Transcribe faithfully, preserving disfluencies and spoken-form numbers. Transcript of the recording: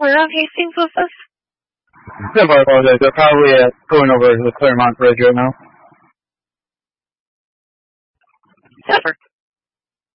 Where on Hastings was this? I apologize. They're probably uh, going over to the Claremont Bridge right now. Never.